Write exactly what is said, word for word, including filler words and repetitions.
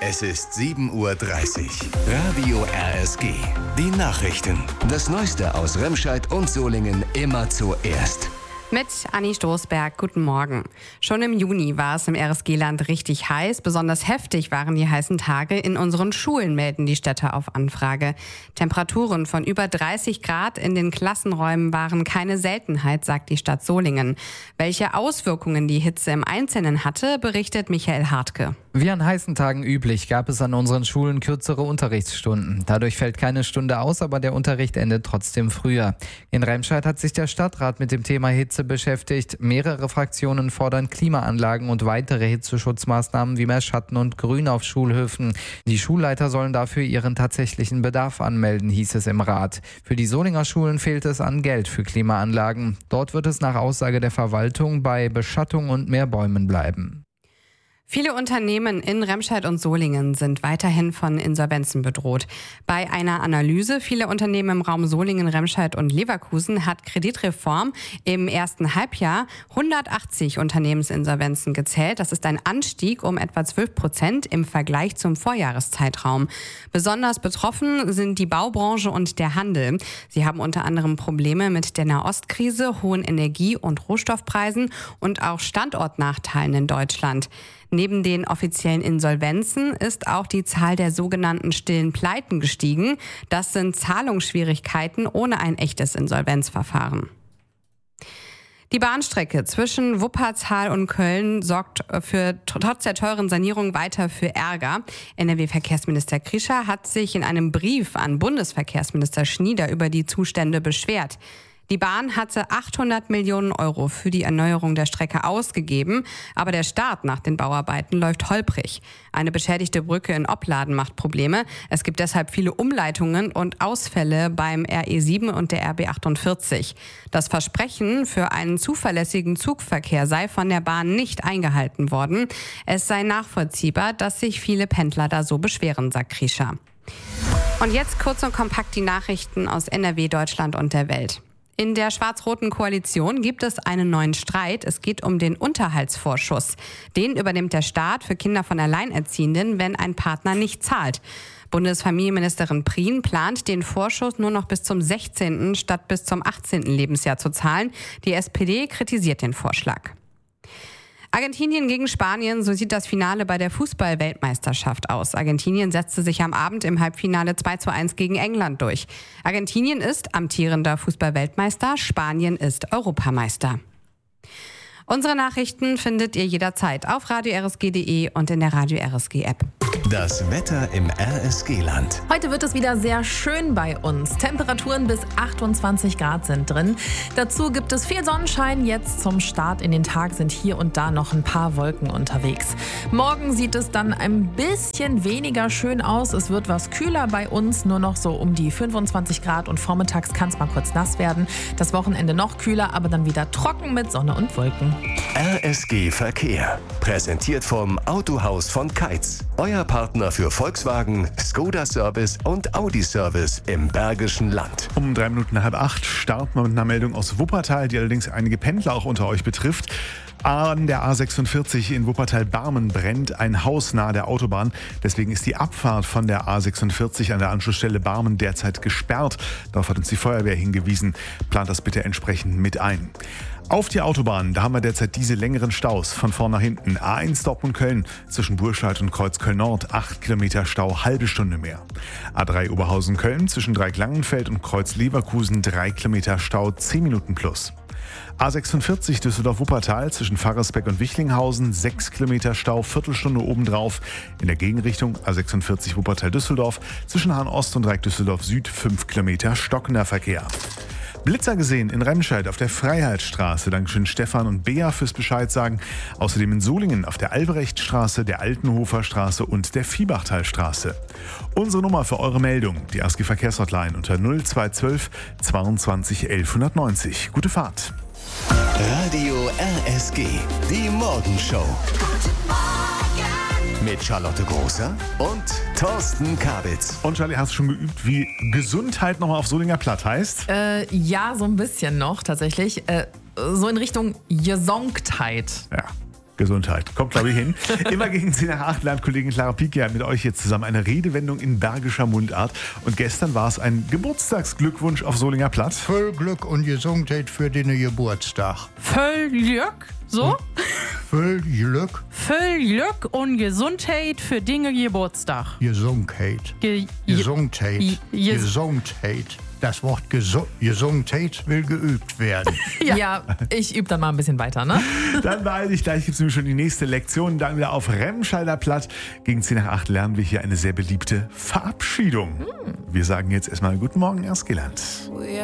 Es ist sieben Uhr dreißig. Radio R S G. Die Nachrichten. Das Neueste aus Remscheid und Solingen immer zuerst. Mit Anni Stoßberg, guten Morgen. Schon im Juni war es im R S G-Land richtig heiß. Besonders heftig waren die heißen Tage in unseren Schulen, melden die Städte auf Anfrage. Temperaturen von über dreißig Grad in den Klassenräumen waren keine Seltenheit, sagt die Stadt Solingen. Welche Auswirkungen die Hitze im Einzelnen hatte, berichtet Michael Hartke. Wie an heißen Tagen üblich gab es an unseren Schulen kürzere Unterrichtsstunden. Dadurch fällt keine Stunde aus, aber der Unterricht endet trotzdem früher. In Remscheid hat sich der Stadtrat mit dem Thema Hitze beschäftigt. Mehrere Fraktionen fordern Klimaanlagen und weitere Hitzeschutzmaßnahmen wie mehr Schatten und Grün auf Schulhöfen. Die Schulleiter sollen dafür ihren tatsächlichen Bedarf anmelden, hieß es im Rat. Für die Solinger Schulen fehlt es an Geld für Klimaanlagen. Dort wird es nach Aussage der Verwaltung bei Beschattung und mehr Bäumen bleiben. Viele Unternehmen in Remscheid und Solingen sind weiterhin von Insolvenzen bedroht. Bei einer Analyse vieler Unternehmen im Raum Solingen, Remscheid und Leverkusen hat Kreditreform im ersten Halbjahr hundertachtzig Unternehmensinsolvenzen gezählt. Das ist ein Anstieg um etwa zwölf Prozent im Vergleich zum Vorjahreszeitraum. Besonders betroffen sind die Baubranche und der Handel. Sie haben unter anderem Probleme mit der Nahostkrise, hohen Energie- und Rohstoffpreisen und auch Standortnachteilen in Deutschland. Neben den offiziellen Insolvenzen ist auch die Zahl der sogenannten stillen Pleiten gestiegen. Das sind Zahlungsschwierigkeiten ohne ein echtes Insolvenzverfahren. Die Bahnstrecke zwischen Wuppertal und Köln sorgt für trotz der teuren Sanierung weiter für Ärger. N R W-Verkehrsminister Krischer hat sich in einem Brief an Bundesverkehrsminister Schnieder über die Zustände beschwert. Die Bahn hatte achthundert Millionen Euro für die Erneuerung der Strecke ausgegeben, aber der Start nach den Bauarbeiten läuft holprig. Eine beschädigte Brücke in Opladen macht Probleme. Es gibt deshalb viele Umleitungen und Ausfälle beim R E sieben und der R B achtundvierzig. Das Versprechen für einen zuverlässigen Zugverkehr sei von der Bahn nicht eingehalten worden. Es sei nachvollziehbar, dass sich viele Pendler da so beschweren, sagt Krischer. Und jetzt kurz und kompakt die Nachrichten aus N R W, Deutschland und der Welt. In der schwarz-roten Koalition gibt es einen neuen Streit. Es geht um den Unterhaltsvorschuss. Den übernimmt der Staat für Kinder von Alleinerziehenden, wenn ein Partner nicht zahlt. Bundesfamilienministerin Prien plant, den Vorschuss nur noch bis zum sechzehnten statt bis zum achtzehnten Lebensjahr zu zahlen. Die S P D kritisiert den Vorschlag. Argentinien gegen Spanien, so sieht das Finale bei der Fußball-Weltmeisterschaft aus. Argentinien setzte sich am Abend im Halbfinale zwei zu eins gegen England durch. Argentinien ist amtierender Fußball-Weltmeister, Spanien ist Europameister. Unsere Nachrichten findet ihr jederzeit auf radio r s g punkt d e und in der Radio R S G App. Das Wetter im R S G-Land. Heute wird es wieder sehr schön bei uns. Temperaturen bis achtundzwanzig Grad sind drin. Dazu gibt es viel Sonnenschein. Jetzt zum Start in den Tag sind hier und da noch ein paar Wolken unterwegs. Morgen sieht es dann ein bisschen weniger schön aus. Es wird was kühler bei uns, nur noch so um die fünfundzwanzig Grad und vormittags kann es mal kurz nass werden. Das Wochenende noch kühler, aber dann wieder trocken mit Sonne und Wolken. R S G Verkehr. Präsentiert vom Autohaus von Keitz. Euer Partner für Volkswagen, Skoda Service und Audi Service im Bergischen Land. Um drei Minuten nach halb acht starten wir mit einer Meldung aus Wuppertal, die allerdings einige Pendler auch unter euch betrifft. An der A sechsundvierzig in Wuppertal-Barmen brennt ein Haus nahe der Autobahn. Deswegen ist die Abfahrt von der A sechsundvierzig an der Anschlussstelle Barmen derzeit gesperrt. Darauf hat uns die Feuerwehr hingewiesen. Plant das bitte entsprechend mit ein. Auf die Autobahn, da haben wir derzeit diese längeren Staus von vorn nach hinten. A eins Dortmund-Köln zwischen Burscheid und Kreuzköln-Nord, acht Kilometer Stau, halbe Stunde mehr. A drei Oberhausen-Köln zwischen Dreieck-Langenfeld und Kreuz-Leverkusen, drei Kilometer Stau, zehn Minuten plus. A sechsundvierzig Düsseldorf-Wuppertal zwischen Pfarrersbeck und Wichlinghausen, sechs Kilometer Stau, Viertelstunde obendrauf. In der Gegenrichtung A sechsundvierzig Wuppertal-Düsseldorf zwischen Hahn-Ost und Dreieck Düsseldorf-Süd, fünf Kilometer stockender Verkehr. Blitzer gesehen in Remscheid auf der Freiheitsstraße. Dankeschön Stefan und Bea fürs Bescheid sagen. Außerdem in Solingen auf der Albrechtstraße, der Altenhofer Straße und der Viehbachtalstraße. Unsere Nummer für eure Meldung, die A S G Verkehrshotline unter null zwei eins zwei zweiundzwanzig elf neunzig. Gute Fahrt. Radio R S G, die Morgenshow. Mit Charlotte Großer und Thorsten Kabitz. Und Charlie, hast du schon geübt, wie Gesundheit nochmal auf Solinger Platt heißt? Äh, ja, so ein bisschen noch tatsächlich. Äh, so in Richtung Gesongtheit. Ja. Gesundheit. Kommt, glaube ich, hin. Immer gegen zehn nach acht lernt Kollegin Clara Pikia mit euch jetzt zusammen eine Redewendung in bergischer Mundart. Und gestern war es ein Geburtstagsglückwunsch auf Solinger Platt. Voll Glück und Gesundheit für den Geburtstag. Voll Glück, so? Voll Glück, Voll Glück und Gesundheit für Dinge Geburtstag. Gesundheit. Ge Gesundheit. Je- je- Gesundheit. Das Wort Gesu- Gesundheit will geübt werden. Ja. ja, ich übe dann mal ein bisschen weiter, ne? Dann beeil dich, gleich gibt es nämlich schon die nächste Lektion. Dann wieder auf Remscheider Platt. Gegen zehn nach acht lernen wir hier eine sehr beliebte Verabschiedung. Wir sagen jetzt erstmal Guten Morgen, Erskilland.